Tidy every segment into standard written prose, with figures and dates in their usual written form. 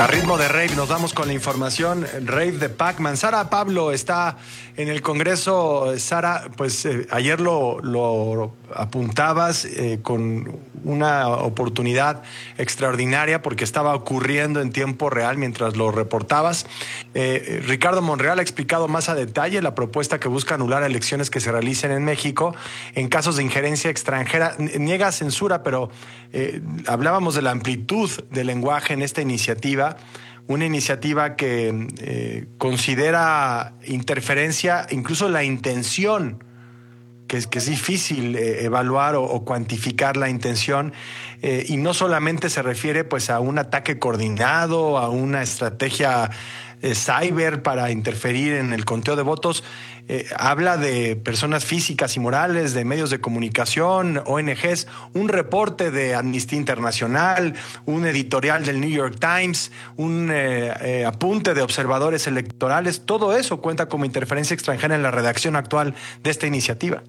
A ritmo de rave nos vamos con la información, rave de Pac-Man. Sara Pablo está en el Congreso. Sara, pues ayer lo apuntabas con una oportunidad extraordinaria porque estaba ocurriendo en tiempo real mientras lo reportabas. Ricardo Monreal ha explicado más a detalle la propuesta que busca anular elecciones que se realicen en México en casos de injerencia extranjera. Niega censura, pero hablábamos de la amplitud del lenguaje en esta iniciativa. Una iniciativa que considera interferencia, incluso la intención, que es difícil evaluar o cuantificar la intención, y no solamente se refiere pues a un ataque coordinado, a una estrategia cyber para interferir en el conteo de votos. Habla de personas físicas y morales, de medios de comunicación, ONGs, un reporte de Amnistía Internacional, un editorial del New York Times, un apunte de observadores electorales. Todo eso cuenta como interferencia extranjera en la redacción actual de esta iniciativa.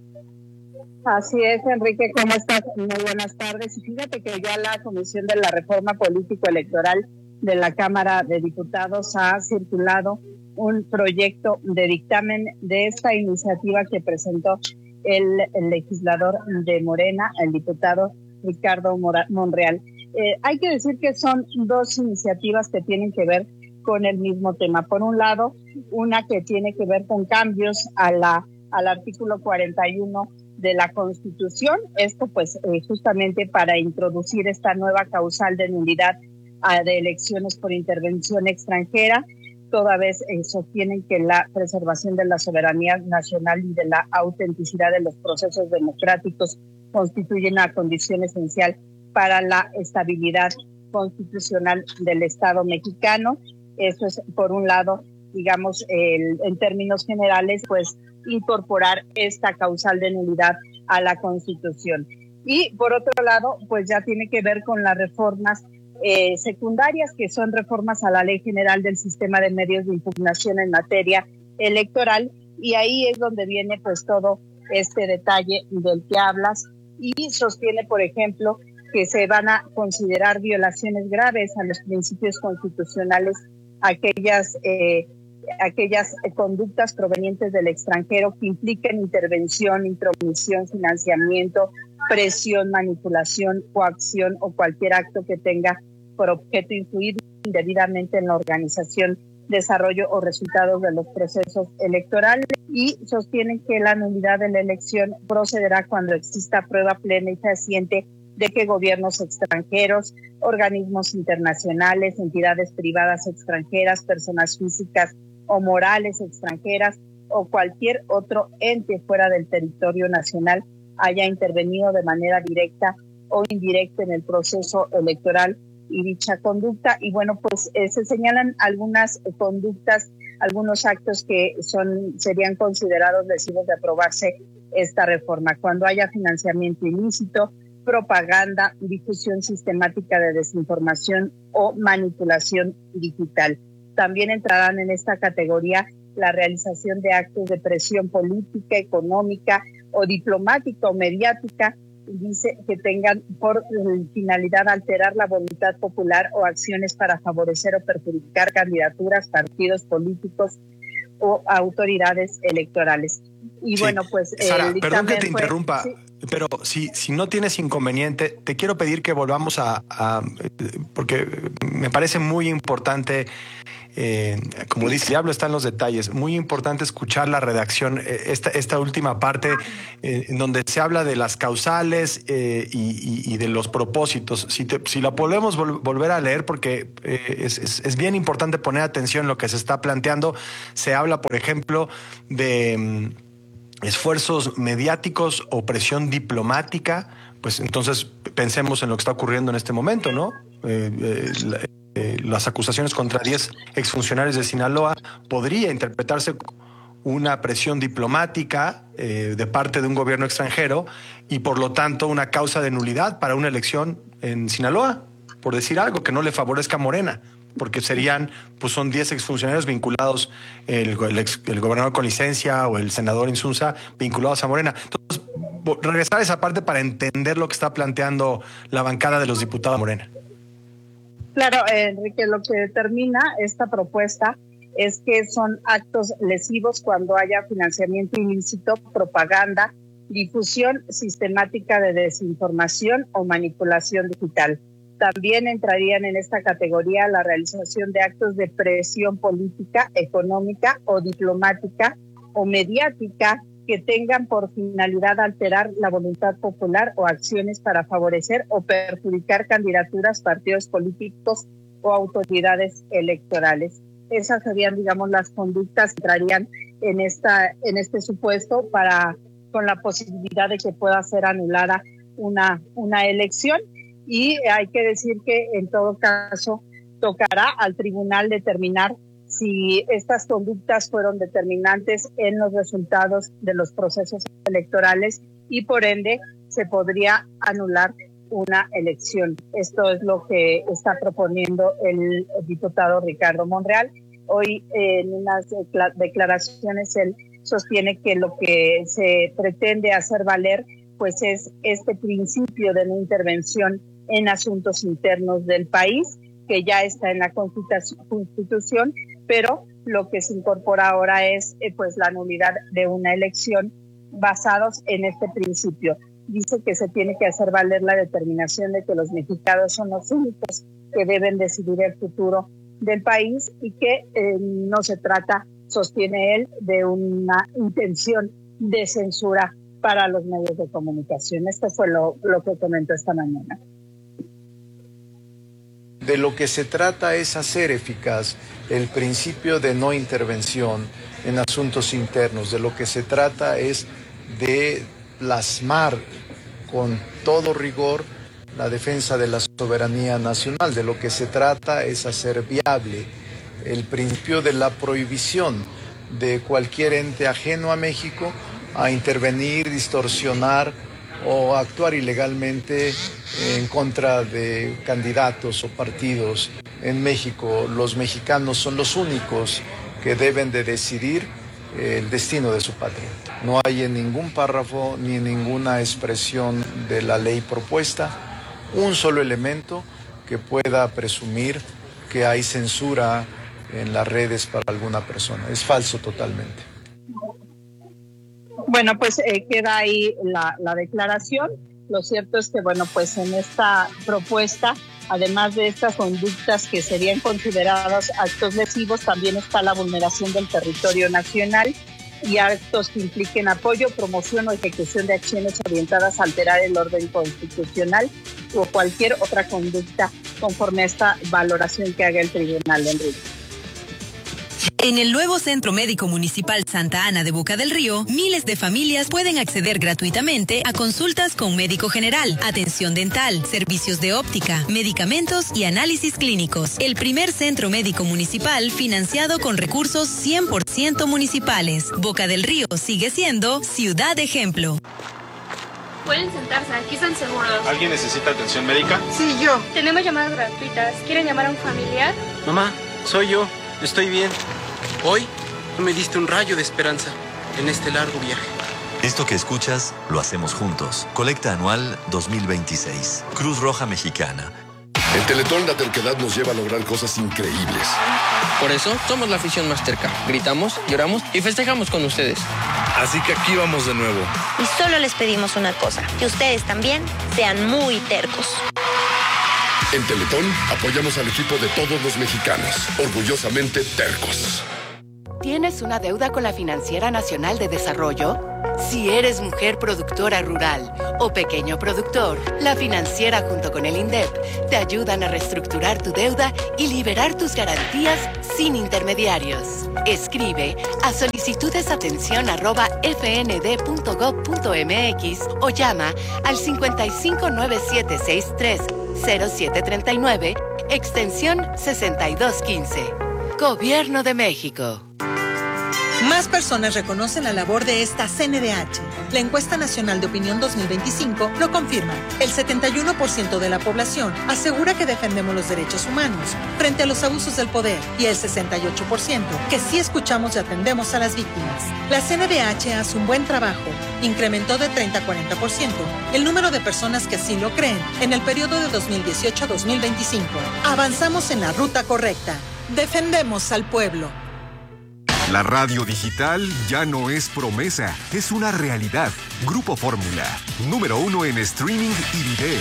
Así es, Enrique, ¿cómo estás? Muy buenas tardes. Y fíjate que ya la Comisión de la Reforma Político-Electoral de la Cámara de Diputados ha circulado un proyecto de dictamen de esta iniciativa que presentó el legislador de Morena, el diputado Ricardo Monreal. Hay que decir que son dos iniciativas que tienen que ver con el mismo tema. Por un lado, una que tiene que ver con cambios al artículo 41 de la Constitución, esto pues justamente para introducir esta nueva causal de nulidad de elecciones por intervención extranjera, toda vez sostienen que la preservación de la soberanía nacional y de la autenticidad de los procesos democráticos constituyen una condición esencial para la estabilidad constitucional del Estado mexicano. Eso es, por un lado, digamos, en términos generales, pues incorporar esta causal de nulidad a la Constitución. Y por otro lado, pues ya tiene que ver con las reformas secundarias, que son reformas a la Ley General del Sistema de Medios de Impugnación en materia electoral, y ahí es donde viene pues todo este detalle del que hablas, y sostiene, por ejemplo, que se van a considerar violaciones graves a los principios constitucionales aquellas conductas provenientes del extranjero que impliquen intervención, intromisión, financiamiento, presión, manipulación, coacción o cualquier acto que tenga por objeto influir indebidamente en la organización, desarrollo o resultados de los procesos electorales, y sostienen que la nulidad de la elección procederá cuando exista prueba plena y fehaciente de que gobiernos extranjeros, organismos internacionales, entidades privadas extranjeras, personas físicas o morales extranjeras o cualquier otro ente fuera del territorio nacional haya intervenido de manera directa o indirecta en el proceso electoral y dicha conducta. Y bueno, pues se señalan algunas conductas, algunos actos que serían considerados lesivos de aprobarse esta reforma: cuando haya financiamiento ilícito, propaganda, difusión sistemática de desinformación o manipulación digital. También entrarán en esta categoría la realización de actos de presión política, económica o diplomática o mediática, dice, que tengan por finalidad alterar la voluntad popular o acciones para favorecer o perjudicar candidaturas, partidos políticos o autoridades electorales. Y sí, bueno, pues Sara, perdón que te interrumpa, sí, pero si no tienes inconveniente, te quiero pedir que volvamos porque me parece muy importante, como dice, el diablo está en los detalles, muy importante escuchar la redacción, esta última parte, en donde se habla de las causales y de los propósitos. Si la podemos volver a leer, porque es bien importante poner atención en lo que se está planteando. Se habla, por ejemplo, de esfuerzos mediáticos o presión diplomática. Pues entonces pensemos en lo que está ocurriendo en este momento, ¿no? Las acusaciones contra 10 exfuncionarios de Sinaloa podría interpretarse una presión diplomática de parte de un gobierno extranjero y por lo tanto una causa de nulidad para una elección en Sinaloa, por decir algo que no le favorezca a Morena, porque son 10 exfuncionarios vinculados, el gobernador con licencia o el senador Insunza vinculados a Morena. Entonces, regresar a esa parte para entender lo que está planteando la bancada de los diputados de Morena. Claro, Enrique, lo que determina esta propuesta es que son actos lesivos cuando haya financiamiento ilícito, propaganda, difusión sistemática de desinformación o manipulación digital. También entrarían en esta categoría la realización de actos de presión política, económica o diplomática o mediática que tengan por finalidad alterar la voluntad popular o acciones para favorecer o perjudicar candidaturas, partidos políticos o autoridades electorales. Esas serían, digamos, las conductas que entrarían en este supuesto con la posibilidad de que pueda ser anulada una elección. Y hay que decir que en todo caso tocará al tribunal determinar si estas conductas fueron determinantes en los resultados de los procesos electorales y por ende se podría anular una elección. Esto es lo que está proponiendo el diputado Ricardo Monreal. Hoy en unas declaraciones él sostiene que lo que se pretende hacer valer pues es este principio de no intervención en asuntos internos del país, que ya está en la Constitución, pero lo que se incorpora ahora es pues la nulidad de una elección basados en este principio. Dice que se tiene que hacer valer la determinación de que los mexicanos son los únicos que deben decidir el futuro del país y que no se trata, sostiene él, de una intención de censura para los medios de comunicación. Esto fue lo que comentó esta mañana. De lo que se trata es hacer eficaz el principio de no intervención en asuntos internos. De lo que se trata es de plasmar con todo rigor la defensa de la soberanía nacional. De lo que se trata es hacer viable el principio de la prohibición de cualquier ente ajeno a México a intervenir, distorsionar o actuar ilegalmente en contra de candidatos o partidos en México. Los mexicanos son los únicos que deben de decidir el destino de su patria. No hay en ningún párrafo ni en ninguna expresión de la ley propuesta un solo elemento que pueda presumir que hay censura en las redes para alguna persona. Es falso totalmente. Bueno, pues queda ahí la declaración. Lo cierto es que, bueno, pues en esta propuesta, además de estas conductas que serían considerados actos lesivos, también está la vulneración del territorio nacional y actos que impliquen apoyo, promoción o ejecución de acciones orientadas a alterar el orden constitucional o cualquier otra conducta conforme a esta valoración que haga el tribunal, Enrique. En el nuevo Centro Médico Municipal Santa Ana de Boca del Río, miles de familias pueden acceder gratuitamente a consultas con médico general, atención dental, servicios de óptica, medicamentos y análisis clínicos. El primer centro médico municipal financiado con recursos 100% municipales. Boca del Río sigue siendo ciudad ejemplo. Pueden sentarse, aquí están seguros. ¿Alguien necesita atención médica? Sí, yo. Tenemos llamadas gratuitas. ¿Quieren llamar a un familiar? Mamá, soy yo. Estoy bien. Hoy me diste un rayo de esperanza en este largo viaje. Esto que escuchas, lo hacemos juntos. Colecta anual 2026. Cruz Roja Mexicana. En Teletón la terquedad nos lleva a lograr cosas increíbles. Por eso somos la afición más terca. Gritamos, lloramos y festejamos con ustedes. Así que aquí vamos de nuevo. Y solo les pedimos una cosa, que ustedes también sean muy tercos. En Teletón apoyamos al equipo de todos los mexicanos, orgullosamente tercos. ¿Tienes una deuda con la Financiera Nacional de Desarrollo? Si eres mujer productora rural o pequeño productor, la Financiera junto con el INDEP te ayudan a reestructurar tu deuda y liberar tus garantías sin intermediarios. Escribe a solicitudesatención@fnd.gov.mx o llama al 5597630739, extensión 6215. Gobierno de México. Más personas reconocen la labor de esta CNDH. La encuesta nacional de opinión 2025 lo confirma. El 71% de la población asegura que defendemos los derechos humanos frente a los abusos del poder y el 68% que sí escuchamos y atendemos a las víctimas. La CNDH hace un buen trabajo. Incrementó de 30 a 40% el número de personas que así lo creen en el periodo de 2018 a 2025. Avanzamos en la ruta correcta. Defendemos al pueblo. La radio digital ya no es promesa, es una realidad. Grupo Fórmula, número 1 en streaming y video.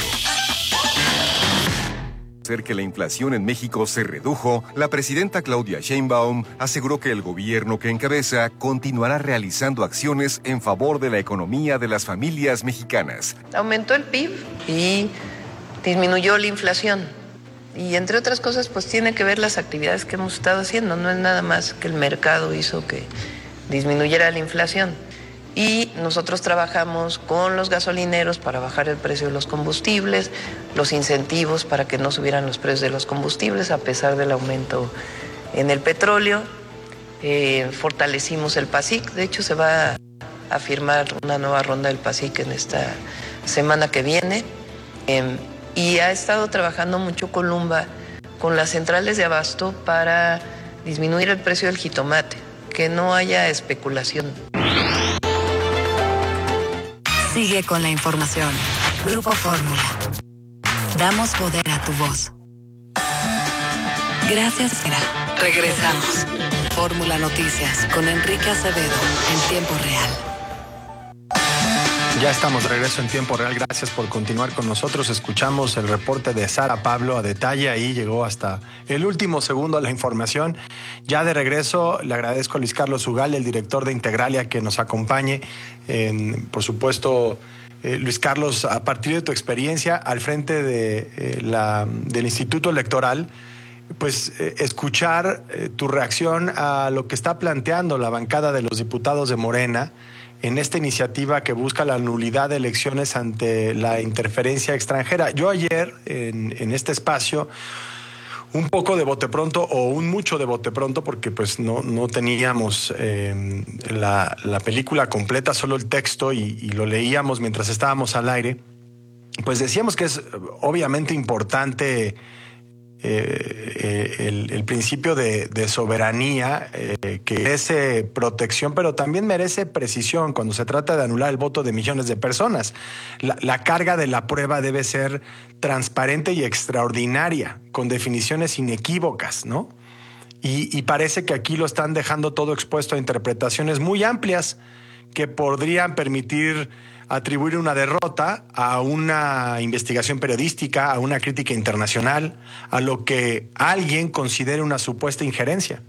Hacer que la inflación en México se redujo, la presidenta Claudia Sheinbaum aseguró que el gobierno que encabeza continuará realizando acciones en favor de la economía de las familias mexicanas. Aumentó el PIB y disminuyó la inflación. Y entre otras cosas, pues tiene que ver las actividades que hemos estado haciendo. No es nada más que el mercado hizo que disminuyera la inflación. Y nosotros trabajamos con los gasolineros para bajar el precio de los combustibles, los incentivos para que no subieran los precios de los combustibles a pesar del aumento en el petróleo. Fortalecimos el PASIC. De hecho, se va a firmar una nueva ronda del PASIC en esta semana que viene. Y ha estado trabajando mucho Columba con las centrales de abasto para disminuir el precio del jitomate, que no haya especulación. Sigue con la información. Grupo Fórmula. Damos poder a tu voz. Gracias, Sera. Regresamos. Fórmula Noticias con Enrique Acevedo en tiempo real. Ya estamos de regreso en tiempo real. Gracias por continuar con nosotros. Escuchamos el reporte de Sara Pablo a detalle. Ahí llegó hasta el último segundo la información. Ya de regreso, le agradezco a Luis Carlos Ugal, el director de Integralia, que nos acompañe. Por supuesto, Luis Carlos, a partir de tu experiencia al frente del Instituto Electoral, pues escuchar tu reacción a lo que está planteando la bancada de los diputados de Morena en esta iniciativa que busca la nulidad de elecciones ante la interferencia extranjera. Yo ayer, en este espacio, un poco de bote pronto o un mucho de bote pronto, porque pues no teníamos la película completa, solo el texto y lo leíamos mientras estábamos al aire, pues decíamos que es obviamente importante el principio de soberanía, que merece protección, pero también merece precisión cuando se trata de anular el voto de millones de personas. La carga de la prueba debe ser transparente y extraordinaria, con definiciones inequívocas, ¿no? Y parece que aquí lo están dejando todo expuesto a interpretaciones muy amplias que podrían permitir atribuir una derrota a una investigación periodística, a una crítica internacional, a lo que alguien considere una supuesta injerencia.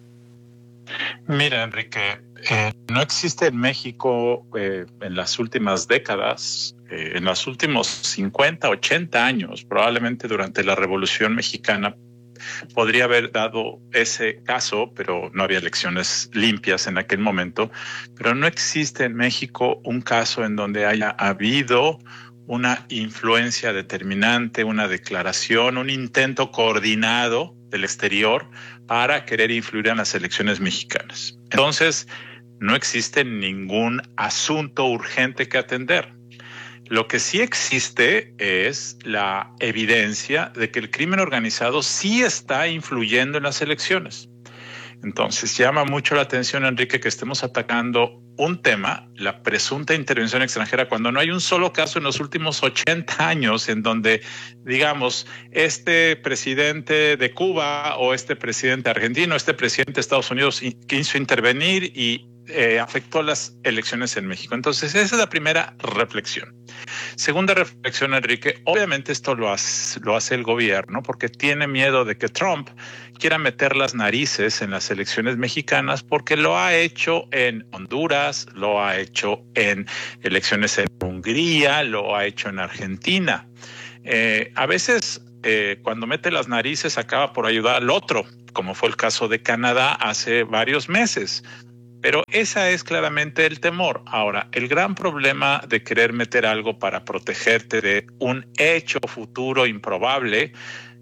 Mira, Enrique, no existe en México en las últimas décadas, en los últimos 50, 80 años, probablemente durante la Revolución Mexicana, podría haber dado ese caso, pero no había elecciones limpias en aquel momento. Pero no existe en México un caso en donde haya habido una influencia determinante, una declaración, un intento coordinado del exterior para querer influir en las elecciones mexicanas. Entonces, no existe ningún asunto urgente que atender. Lo que sí existe es la evidencia de que el crimen organizado sí está influyendo en las elecciones. Entonces, llama mucho la atención, Enrique, que estemos atacando un tema, la presunta intervención extranjera, cuando no hay un solo caso en los últimos 80 años en donde, digamos, este presidente de Cuba o este presidente argentino, este presidente de Estados Unidos quiso intervenir y afectó las elecciones en México. Entonces, esa es la primera reflexión. Segunda reflexión, Enrique, obviamente esto lo hace el gobierno porque tiene miedo de que Trump quiera meter las narices en las elecciones mexicanas, porque lo ha hecho en Honduras, lo ha hecho en elecciones en Hungría, lo ha hecho en Argentina. A veces cuando mete las narices acaba por ayudar al otro, como fue el caso de Canadá hace varios meses. Pero esa es claramente el temor. Ahora, el gran problema de querer meter algo para protegerte de un hecho futuro improbable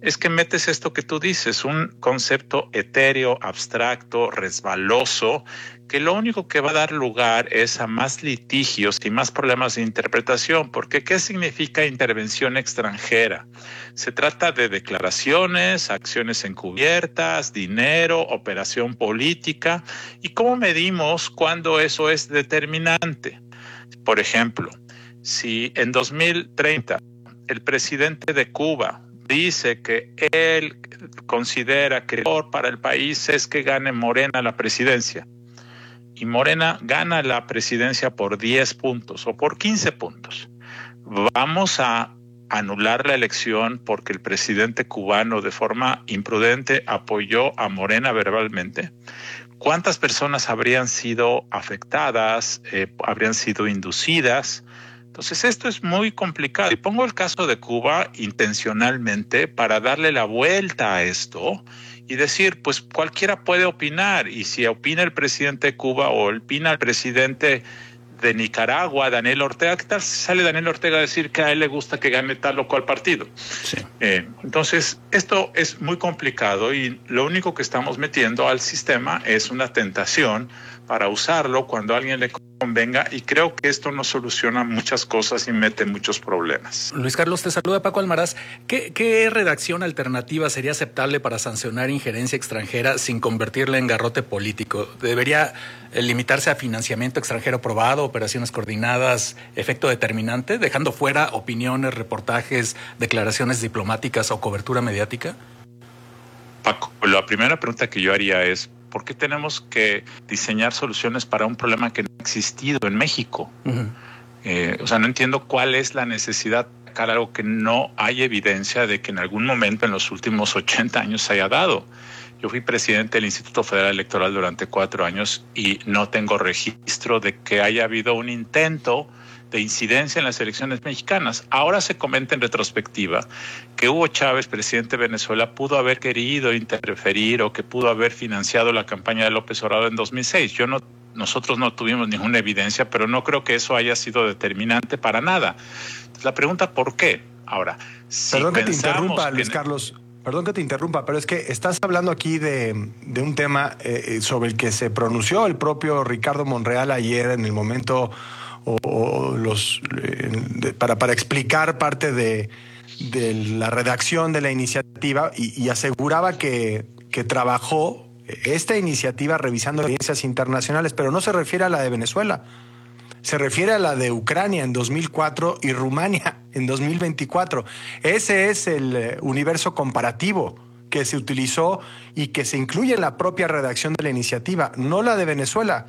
es que metes esto que tú dices, un concepto etéreo, abstracto, resbaloso, que lo único que va a dar lugar es a más litigios y más problemas de interpretación, porque ¿qué significa intervención extranjera? Se trata de declaraciones, acciones encubiertas, dinero, operación política, ¿y cómo medimos cuándo eso es determinante? Por ejemplo, si en 2030 el presidente de Cuba dice que él considera que lo mejor para el país es que gane Morena la presidencia, y Morena gana la presidencia por 10 puntos o por 15 puntos, ¿vamos a anular la elección porque el presidente cubano de forma imprudente apoyó a Morena verbalmente? ¿Cuántas personas habrían sido afectadas, habrían sido inducidas? Entonces esto es muy complicado. Y pongo el caso de Cuba intencionalmente para darle la vuelta a esto y decir, pues cualquiera puede opinar, y si opina el presidente de Cuba o opina el presidente de Nicaragua, Daniel Ortega, ¿qué tal si sale Daniel Ortega a decir que a él le gusta que gane tal o cual partido? Sí. Entonces, esto es muy complicado y lo único que estamos metiendo al sistema es una tentación para usarlo cuando a alguien le convenga, y creo que esto no soluciona muchas cosas y mete muchos problemas. Luis Carlos, te saluda Paco Almaraz. ¿Qué redacción alternativa sería aceptable para sancionar injerencia extranjera sin convertirla en garrote político? ¿Debería limitarse a financiamiento extranjero probado, operaciones coordinadas, efecto determinante, dejando fuera opiniones, reportajes, declaraciones diplomáticas o cobertura mediática? Paco, la primera pregunta que yo haría es, ¿por qué tenemos que diseñar soluciones para un problema que no ha existido en México? Uh-huh. O sea, no entiendo cuál es la necesidad de sacar algo que no hay evidencia de que en algún momento en los últimos 80 años se haya dado. Yo fui presidente del Instituto Federal Electoral durante 4 años y no tengo registro de que haya habido un intento de incidencia en las elecciones mexicanas. Ahora se comenta en retrospectiva que Hugo Chávez, presidente de Venezuela, pudo haber querido interferir o que pudo haber financiado la campaña de López Obrador en 2006. Nosotros no tuvimos ninguna evidencia, pero no creo que eso haya sido determinante para nada. Entonces, la pregunta, ¿por qué? Ahora, si perdón que te interrumpa, Luis Carlos. Perdón que te interrumpa, pero es que estás hablando aquí de un tema sobre el que se pronunció el propio Ricardo Monreal ayer en el momento para explicar parte de la redacción de la iniciativa y aseguraba que trabajó esta iniciativa revisando evidencias internacionales, pero no se refiere a la de Venezuela, se refiere a la de Ucrania en 2004 y Rumania en 2024. Ese es el universo comparativo que se utilizó y que se incluye en la propia redacción de la iniciativa, no la de Venezuela.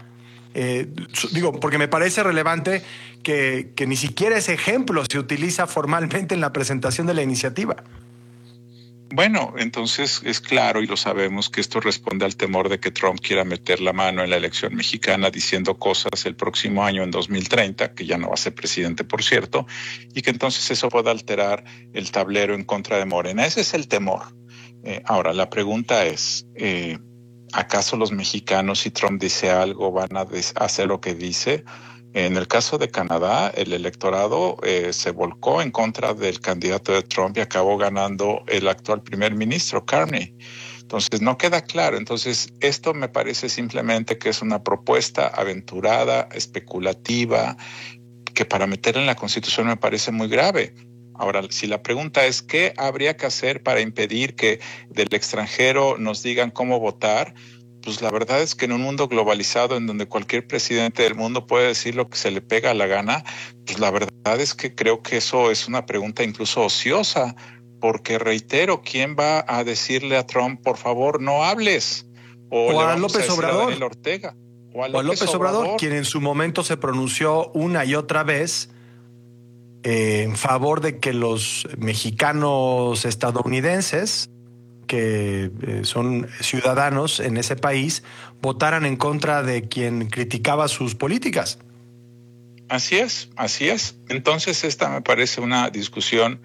Porque me parece relevante que ni siquiera ese ejemplo se utiliza formalmente en la presentación de la iniciativa. Bueno, entonces es claro y lo sabemos que esto responde al temor de que Trump quiera meter la mano en la elección mexicana diciendo cosas el próximo año en 2030, que ya no va a ser presidente, por cierto, y que entonces eso pueda alterar el tablero en contra de Morena. Ese es el temor. Ahora, la pregunta es, ¿acaso los mexicanos, si Trump dice algo, van a hacer lo que dice? En el caso de Canadá, el electorado se volcó en contra del candidato de Trump y acabó ganando el actual primer ministro, Carney. Entonces, no queda claro. Entonces, esto me parece simplemente que es una propuesta aventurada, especulativa, que para meterla en la Constitución me parece muy grave. Ahora, si la pregunta es ¿qué habría que hacer para impedir que del extranjero nos digan cómo votar? Pues la verdad es que en un mundo globalizado en donde cualquier presidente del mundo puede decir lo que se le pega a la gana, pues la verdad es que creo que eso es una pregunta incluso ociosa, porque reitero, ¿quién va a decirle a Trump, por favor, no hables? O a López Obrador. A Daniel Ortega. O a López Obrador, quien en su momento se pronunció una y otra vez en favor de que los mexicanos estadounidenses que son ciudadanos en ese país votaran en contra de quien criticaba sus políticas. Así es. Entonces esta me parece una discusión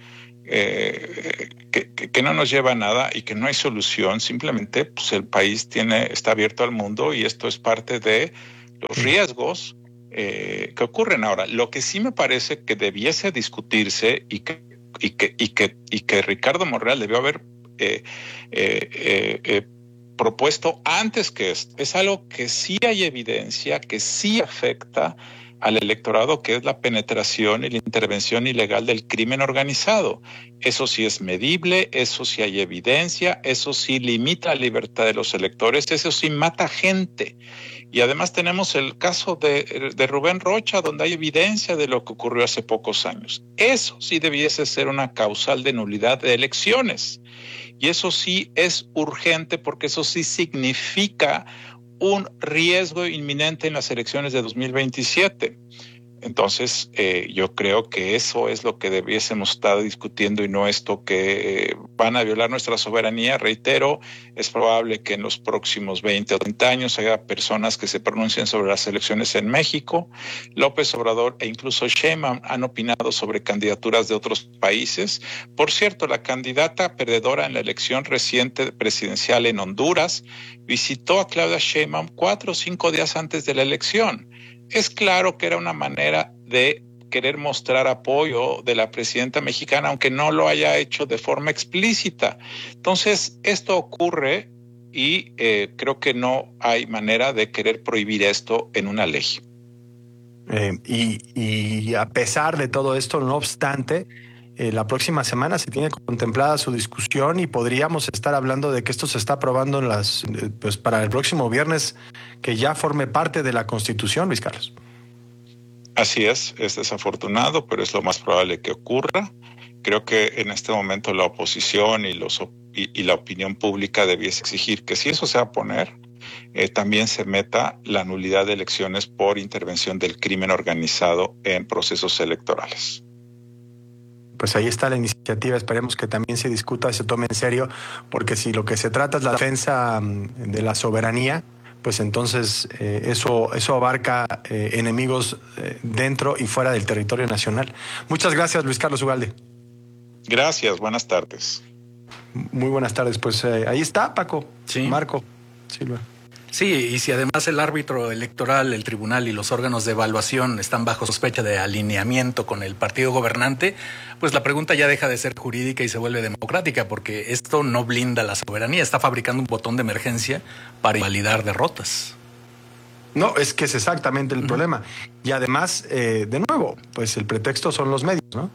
que no nos lleva a nada y que no hay solución. Simplemente pues, el país está abierto al mundo y esto es parte de los riesgos que ocurren. Ahora, lo que sí me parece que debiese discutirse y que Ricardo Monreal debió haber propuesto antes que esto. Es algo que sí hay evidencia, que sí afecta al electorado, que es la penetración y la intervención ilegal del crimen organizado. Eso sí es medible, eso sí hay evidencia, eso sí limita la libertad de los electores, eso sí mata gente. Y además tenemos el caso de Rubén Rocha, donde hay evidencia de lo que ocurrió hace pocos años. Eso sí debiese ser una causal de nulidad de elecciones. Y eso sí es urgente, porque eso sí significa un riesgo inminente en las elecciones de 2027. Entonces, yo creo que eso es lo que debiésemos estar discutiendo y no esto que van a violar nuestra soberanía. Reitero, es probable que en los próximos 20 o 30 años haya personas que se pronuncien sobre las elecciones en México. López Obrador e incluso Sheinbaum han opinado sobre candidaturas de otros países. Por cierto, la candidata perdedora en la elección reciente presidencial en Honduras visitó a Claudia Sheinbaum 4 o 5 días antes de la elección. Es claro que era una manera de querer mostrar apoyo de la presidenta mexicana, aunque no lo haya hecho de forma explícita. Entonces, esto ocurre y creo que no hay manera de querer prohibir esto en una ley. Y a pesar de todo esto, no obstante, la próxima semana se tiene contemplada su discusión y podríamos estar hablando de que esto se está aprobando en pues para el próximo viernes, que ya forme parte de la Constitución, Luis Carlos. Así es desafortunado, pero es lo más probable que ocurra. Creo que en este momento la oposición y la opinión pública debiese exigir que si eso se va a poner, también se meta la nulidad de elecciones por intervención del crimen organizado en procesos electorales. Pues ahí está la iniciativa, esperemos que también se discuta, se tome en serio, porque si lo que se trata es la defensa de la soberanía, pues entonces eso abarca enemigos dentro y fuera del territorio nacional. Muchas gracias, Luis Carlos Ugalde. Gracias, buenas tardes. Muy buenas tardes, pues ahí está, Paco, sí. Marco, Silva. Sí, y si además el árbitro electoral, el tribunal y los órganos de evaluación están bajo sospecha de alineamiento con el partido gobernante, pues la pregunta ya deja de ser jurídica y se vuelve democrática, porque esto no blinda la soberanía, está fabricando un botón de emergencia para invalidar derrotas. No, es que es exactamente el problema. Y además, de nuevo, pues el pretexto son los medios, ¿no?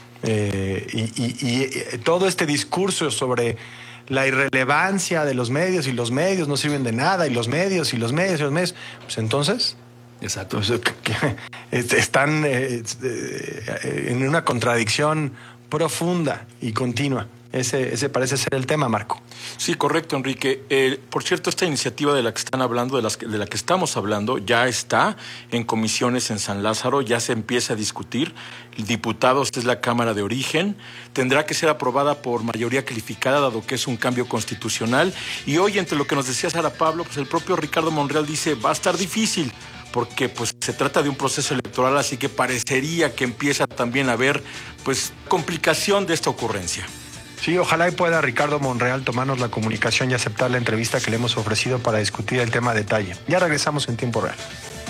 Y todo este discurso sobre la irrelevancia de los medios y los medios no sirven de nada y los medios, pues entonces, exacto, pues, están en una contradicción profunda y continua. Ese parece ser el tema, Marco. Sí, correcto, Enrique. Por cierto, esta iniciativa de la que están hablando, de la que estamos hablando, ya está en comisiones en San Lázaro, ya se empieza a discutir. Diputados es la Cámara de Origen, tendrá que ser aprobada por mayoría calificada, dado que es un cambio constitucional. Y hoy, entre lo que nos decía Sara Pablo, pues el propio Ricardo Monreal dice, va a estar difícil, porque pues se trata de un proceso electoral, así que parecería que empieza también a haber pues complicación de esta ocurrencia. Sí, ojalá y pueda Ricardo Monreal tomarnos la comunicación y aceptar la entrevista que le hemos ofrecido para discutir el tema a detalle. Ya regresamos en tiempo real.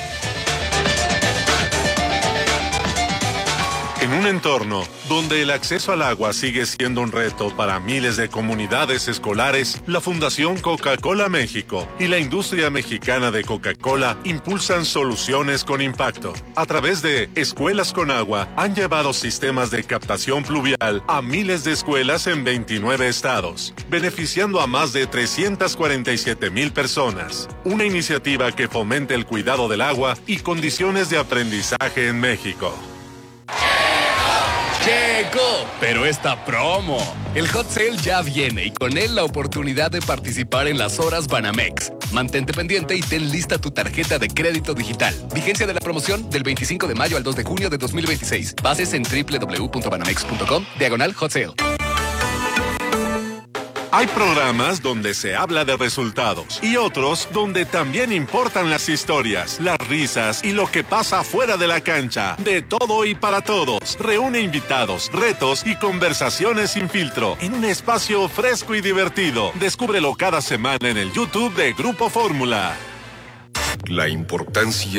En un entorno donde el acceso al agua sigue siendo un reto para miles de comunidades escolares, la Fundación Coca-Cola México y la industria mexicana de Coca-Cola impulsan soluciones con impacto. A través de Escuelas con Agua, han llevado sistemas de captación pluvial a miles de escuelas en 29 estados, beneficiando a más de 347,000 personas. Una iniciativa que fomenta el cuidado del agua y condiciones de aprendizaje en México. Llegó, pero esta promo. El Hot Sale ya viene y con él la oportunidad de participar en las horas Banamex. Mantente pendiente y ten lista tu tarjeta de crédito digital. Vigencia de la promoción del 25 de mayo al 2 de junio de 2026. Bases en www.banamex.com/Hot Sale. Hay programas donde se habla de resultados y otros donde también importan las historias, las risas y lo que pasa fuera de la cancha. De todo y para todos. Reúne invitados, retos y conversaciones sin filtro en un espacio fresco y divertido. Descúbrelo cada semana en el YouTube de Grupo Fórmula. La importancia